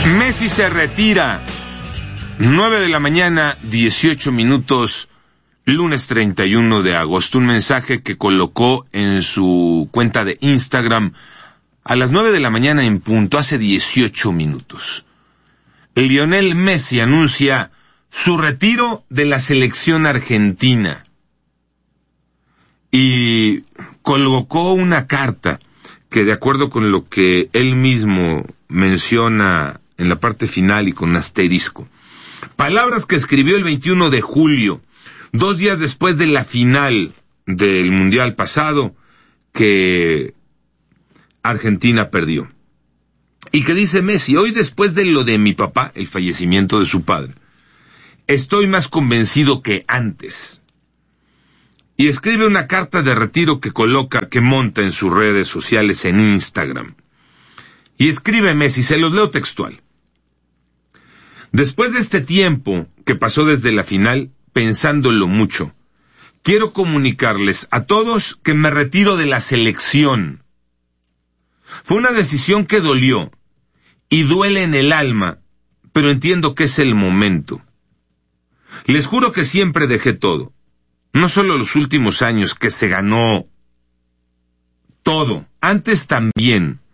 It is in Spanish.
Messi se retira. 9 de la mañana, 18 minutos, lunes 31 de agosto. Un mensaje que colocó en su cuenta de Instagram a las 9 de la mañana en punto, hace 18 minutos. Lionel Messi anuncia su retiro de la selección argentina y colocó una carta que, de acuerdo con lo que él mismo menciona en la parte final y con asterisco, palabras que escribió el 21 de julio, 2 días después de la final del Mundial pasado, que Argentina perdió. Y que dice Messi: hoy, después de lo de mi papá, el fallecimiento de su padre, estoy más convencido que antes. Y escribe una carta de retiro que monta en sus redes sociales en Instagram. Y escribe Messi, se los leo textual: después de este tiempo que pasó desde la final, pensándolo mucho, quiero comunicarles a todos que me retiro de la selección. Fue una decisión que dolió y duele en el alma, pero entiendo que es el momento. Les juro que siempre dejé todo, no solo los últimos años que se ganó todo, antes también.